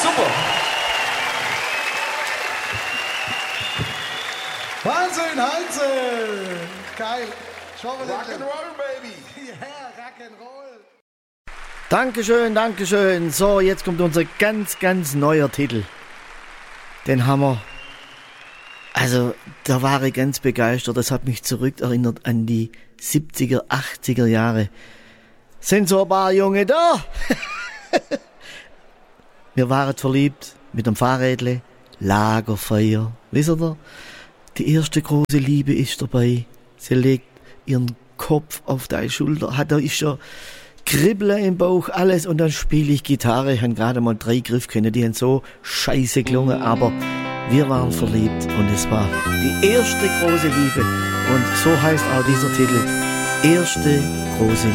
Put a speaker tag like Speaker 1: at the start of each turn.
Speaker 1: Super.
Speaker 2: Wahnsinn, Heinze! Geil.
Speaker 1: Rock'n'Roll, baby.
Speaker 2: Ja, Rock'n'Roll.
Speaker 3: Dankeschön, Dankeschön. So, jetzt kommt unser ganz, ganz neuer Titel. Den haben wir. Also, da war ich ganz begeistert. Das hat mich zurückerinnert an die 70er, 80er Jahre. Sind so ein paar Junge da? Wir waren verliebt mit dem Fahrrädle. Lagerfeuer. Wisst ihr? Die erste große Liebe ist dabei. Sie legt ihren Kopf auf deine Schulter. Da ist schon Kribbeln im Bauch, alles. Und dann spiele ich Gitarre. Ich habe gerade mal 3 Griffkönnen. Die haben so scheiße gelungen. Aber wir waren verliebt. Und es war die erste große Liebe. Und so heißt auch dieser Titel. Erste große